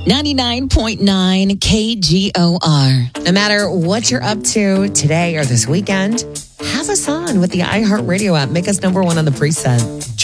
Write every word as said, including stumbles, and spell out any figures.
ninety-nine point nine K G O R. No matter what you're up to today or this weekend, have us on with the iHeartRadio app. Make us number one on the preset.